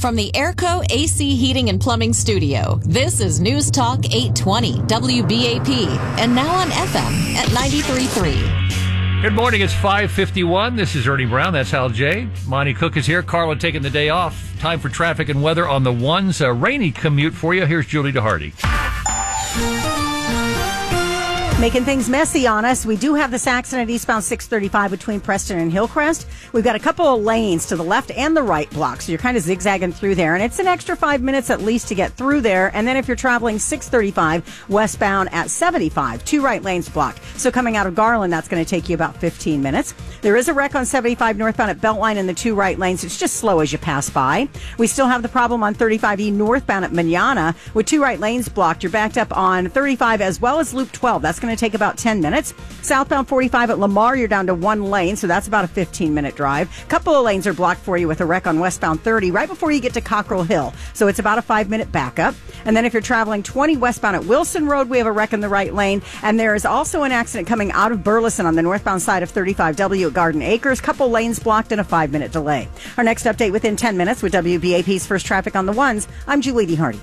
From the Airco AC Heating and Plumbing Studio, this is News Talk 820 WBAP, and now on FM at 93.3. Good morning. It's 5:51. This is Ernie Brown. That's Hal J. Monty Cook is here. Carla taking the day off. Time for traffic and weather on the ones. A rainy commute for you. Here's Julie DeHardy. Making things messy on us. We do have this accident eastbound 635 between Preston and Hillcrest. We've got a couple of lanes to the left and the right block, so you're kind of zigzagging through there. And it's an extra 5 minutes at least to get through there. And then if you're traveling 635 westbound at 75, two right lanes blocked. So coming out of Garland, that's going to take you about 15 minutes. There is a wreck on 75 northbound at Beltline in the two right lanes. It's just slow as you pass by. We still have the problem on 35E northbound at Manana with two right lanes blocked. You're backed up on 35 as well as Loop 12. That's going to take about 10 minutes. Southbound 45 at Lamar, you're down to one lane, so that's about a 15-minute drive. A couple of lanes are blocked for you with a wreck on westbound 30 right before you get to Cockrell Hill, so it's about a 5-minute backup. And then if you're traveling 20 westbound at Wilson Road, we have a wreck in the right lane, and there is also an accident coming out of Burleson on the northbound side of 35W at Garden Acres. Couple lanes blocked and a 5-minute delay. Our next update within 10 minutes with WBAP's First Traffic on the Ones. I'm Julie DeHardy.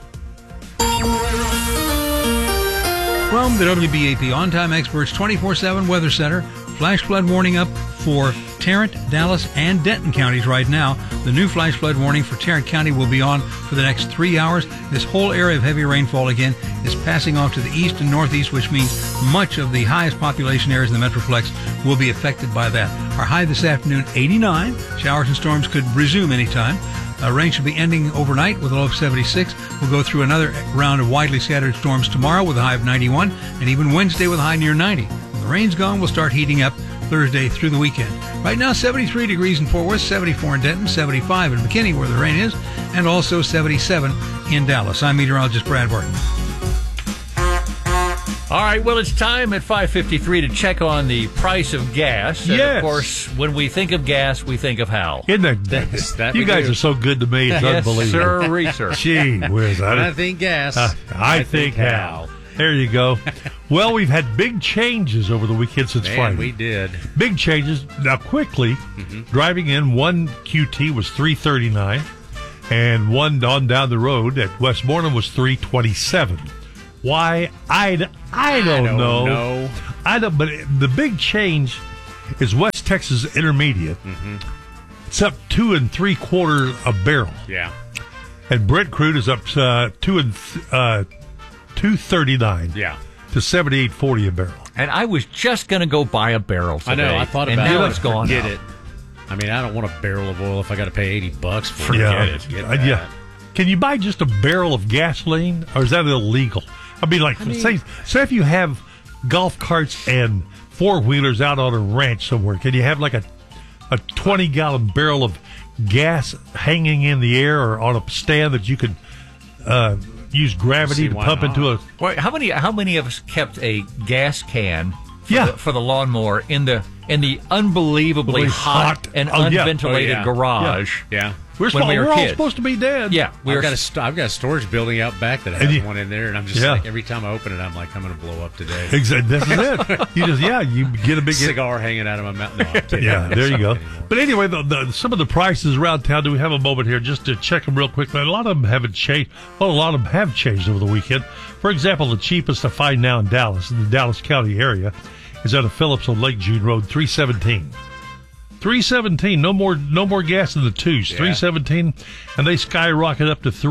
From the WBAP On-Time Experts 24/7 Weather Center, flash flood warning up for Tarrant, Dallas, and Denton counties right now. The new flash flood warning for Tarrant County will be on for the next 3 hours. This whole area of heavy rainfall again is passing off to the east and northeast, which means much of the highest population areas in the Metroplex will be affected by that. Our high this afternoon, 89. Showers and storms could resume anytime. Rain should be ending overnight with a low of 76. We'll go through another round of widely scattered storms tomorrow with a high of 91, and even Wednesday with a high near 90. When the rain's gone, we'll start heating up Thursday through the weekend. Right now, 73 degrees in Fort Worth, 74 in Denton, 75 in McKinney, where the rain is, and also 77 in Dallas. I'm meteorologist Brad Barton. All right, well, it's time at 5:53 to check on the price of gas. Yes. And, of course, when we think of gas, we think of Hal. Isn't that you guys are so good to me. It's Yes, unbelievable. sir. Gee whiz. When I think gas, I think Hal. There you go. Well, we've had big changes over the weekend since Friday. we did. Big changes. Now, quickly, driving in, one QT was $3.39, and one on down the road at Westmoreland was $3.27. Why? I don't know. I don't. But the big change is West Texas Intermediate. It's up 2 3/4 a barrel. Yeah. And Brent Crude is up $2.39. Yeah. To $78.40 a barrel. And I was just going to go buy a barrel today. I know. I thought about and it. now it's gone. Forget out. it. I mean, I don't want a barrel of oil if I got to pay $80 for Yeah. it. Forget that. Yeah. Can you buy just a barrel of gasoline, or is that illegal? I mean, say if you have golf carts and four-wheelers out on a ranch somewhere, can you have like a 20-gallon barrel of gas hanging in the air or on a stand that you could use gravity to pump into a... Wait, how many of us kept a gas can for the lawnmower in the unbelievably hot and unventilated garage? Yeah. We're all supposed to be dead. Yeah, I've got a storage building out back that has one in there, and I'm just like, every time I open it, I'm like, I'm going to blow up today. Exactly, this is it. You get a big cigar hanging out of my mouth. No, there you go. But anyway, some of the prices around town. Do we have a moment here just to check them real quick? A lot of them haven't changed. Well, a lot of them have changed over the weekend. For example, the cheapest to find now in Dallas, in the Dallas County area, is out of Phillips on Lake June Road, $3.17. $3.17. No more gas in the twos. $3.17, and they skyrocket up to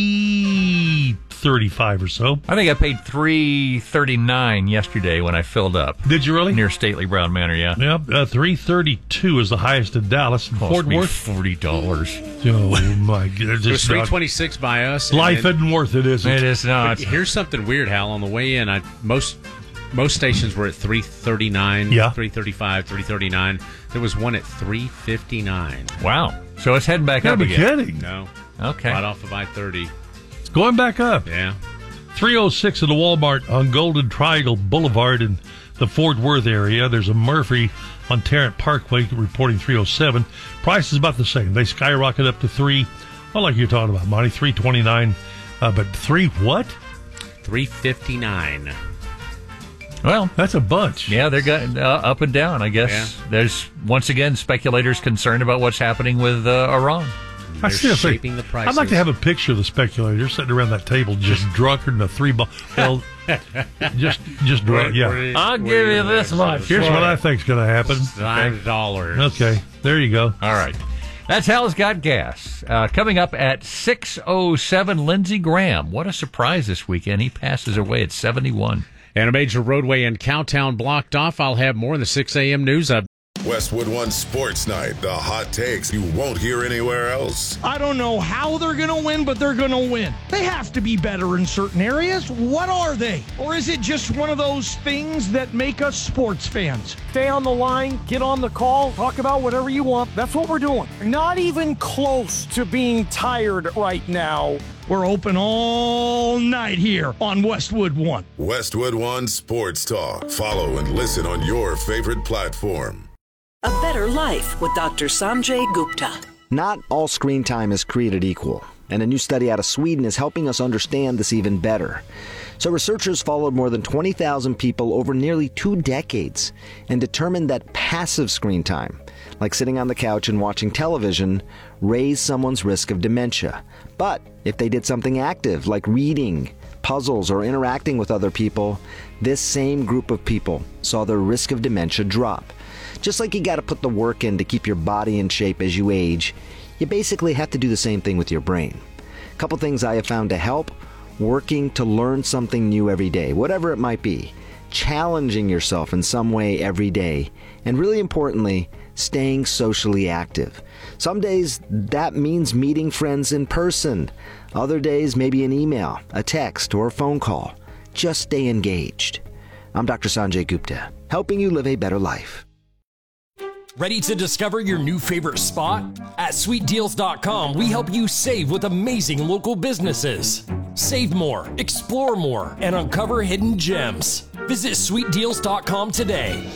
$3.35 or so. I think I paid $3.39 yesterday when I filled up. Did you really? Near Stately Brown Manor, yeah. Yep. $3.32 is the highest in Dallas. And Fort Worth, $40. Oh my God! It was $3.26 by us. Life isn't worth it, is it? It is not. Here's something weird, Hal. On the way in, most stations were at $3.39, $3.35, $3.39. There was one at $3.59. Wow. So it's heading back up again. Kidding. No. Okay. Right off of I-30. It's going back up. Yeah. 306 at the Walmart on Golden Triangle Boulevard in the Fort Worth area. There's a Murphy on Tarrant Parkway reporting 307. Price is about the same. They skyrocket up to like you're talking about, Monty, $3.29. But what? $3.59. Well, that's a bunch. Yeah, they're going up and down, I guess. Yeah. There's, once again, speculators concerned about what's happening with Iran. I see a shaping the prices. I'd like to have a picture of the speculator sitting around that table, just drunker than a 3-ball. Well, just drunk. Yeah, I'll give you this much. Here's what I think's going to happen. $5. Okay, there you go. All right. That's Hal's Got Gas. Coming up at 6:07, Lindsey Graham. What a surprise this weekend. He passes away at 71. And a major roadway in Cowtown blocked off. I'll have more in the 6 a.m. news. Westwood One Sports Night. The hot takes you won't hear anywhere else. I don't know how they're going to win, but they're going to win. They have to be better in certain areas. What are they? Or is it just one of those things that make us sports fans? Stay on the line, get on the call, talk about whatever you want. That's what we're doing. Not even close to being tired right now. We're open all night here on Westwood One. Westwood One Sports Talk. Follow and listen on your favorite platform. A Better Life with Dr. Sanjay Gupta. Not all screen time is created equal, and a new study out of Sweden is helping us understand this even better. So researchers followed more than 20,000 people over nearly 2 decades and determined that passive screen time, like sitting on the couch and watching television, raised someone's risk of dementia. But if they did something active, like reading, puzzles, or interacting with other people, this same group of people saw their risk of dementia drop. Just like you got to put the work in to keep your body in shape as you age, you basically have to do the same thing with your brain. A couple things I have found to help: working to learn something new every day, whatever it might be, challenging yourself in some way every day, and really importantly, staying socially active. Some days that means meeting friends in person. Other days maybe an email, a text, or a phone call. Just stay engaged. I'm Dr. Sanjay Gupta, helping you live a better life. Ready to discover your new favorite spot? At SweetDeals.com, we help you save with amazing local businesses. Save more, explore more, and uncover hidden gems. Visit SweetDeals.com today.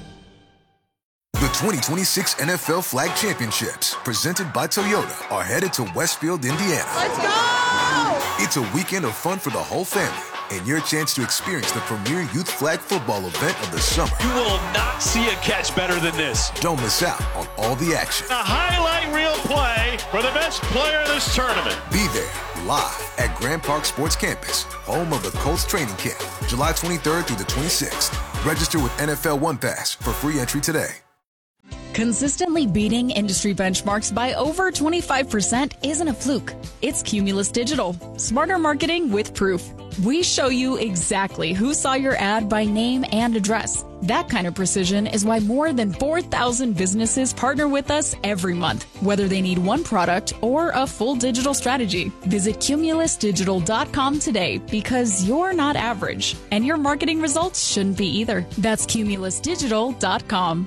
The 2026 NFL Flag Championships, presented by Toyota, are headed to Westfield, Indiana. Let's go! It's a weekend of fun for the whole family, and your chance to experience the premier youth flag football event of the summer. You will not see a catch better than this. Don't miss out on all the action. A highlight reel play for the best player in this tournament. Be there, live at Grand Park Sports Campus, home of the Colts training camp, July 23rd through the 26th. Register with NFL One Pass for free entry today. Consistently beating industry benchmarks by over 25% isn't a fluke. It's Cumulus Digital. Smarter marketing with proof. We show you exactly who saw your ad by name and address. That kind of precision is why more than 4,000 businesses partner with us every month, whether they need one product or a full digital strategy. Visit cumulusdigital.com today, because you're not average, and your marketing results shouldn't be either. That's cumulusdigital.com.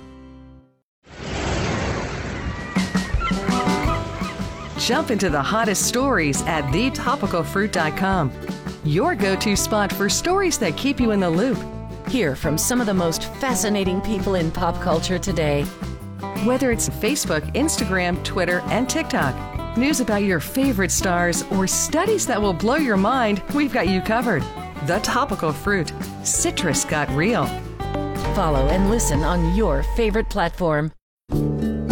Jump into the hottest stories at thetopicalfruit.com. Your go-to spot for stories that keep you in the loop. Hear from some of the most fascinating people in pop culture today. Whether it's Facebook, Instagram, Twitter, and TikTok, news about your favorite stars, or studies that will blow your mind, we've got you covered. The Topical Fruit. Citrus got real. Follow and listen on your favorite platform.